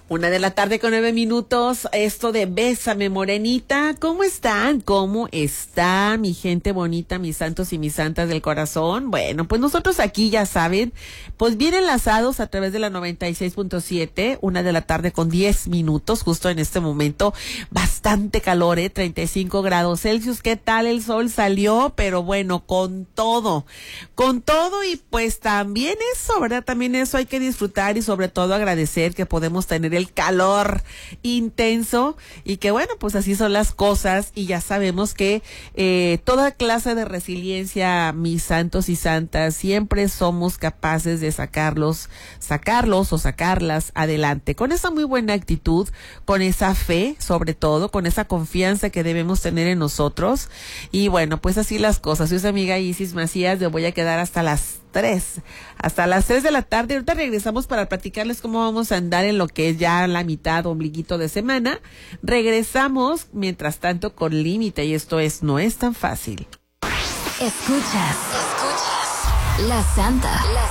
1:09 esto de Bésame Morenita. ¿Cómo están? ¿Cómo está mi gente bonita, mis santos y mis santas del corazón? Bueno, pues nosotros aquí ya saben, pues bien enlazados a través de la 96.7, 1:10 justo en este momento. Bastante calor, 35 grados Celsius. ¿Qué tal? El sol salió, pero bueno, con todo y pues también eso, ¿verdad? También eso hay que disfrutar y sobre todo agradecer que podemos tener el calor intenso y que bueno, pues así son las cosas y ya sabemos que toda clase de resiliencia, mis santos y santas, siempre somos capaces de sacarlos o sacarlas adelante con esa muy buena actitud, con esa fe, sobre todo, con esa confianza que debemos tener en nosotros. Y bueno, pues así las cosas. Soy su amiga Isis Macías, me voy a quedar hasta las 3 de la tarde. Ahorita regresamos para platicarles cómo vamos a andar en lo que es ya la mitad, ombliguito de semana. Regresamos, mientras tanto, con Límite, y esto no es tan fácil. Escuchas La Santa.